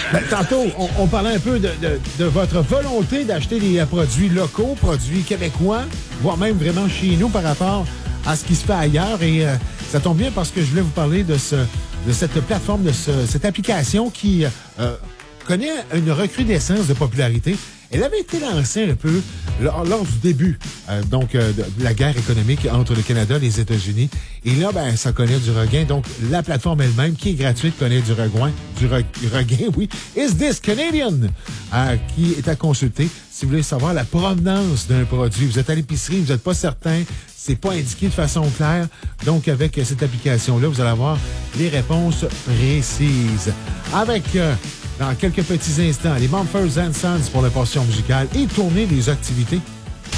Ben, tantôt, on parlait un peu de votre volonté d'acheter des produits locaux, produits québécois, voire même vraiment chez nous par rapport à ce qui se fait ailleurs. Et ça tombe bien parce que je voulais vous parler de cette plateforme, de cette application qui connaît une recrudescence de popularité. Elle avait été lancée un peu lors du début de la guerre économique entre le Canada et les États-Unis. Et là, ben, ça connaît du regain. Donc, la plateforme elle-même, qui est gratuite, connaît du regain. Oui. Is This Canadian? Qui est à consulter si vous voulez savoir la provenance d'un produit. Vous êtes à l'épicerie, vous n'êtes pas certain, c'est pas indiqué de façon claire. Donc, avec cette application-là, vous allez avoir les réponses précises. Avec... dans quelques petits instants, les Mumford & Sons pour la portion musicale et tourner les activités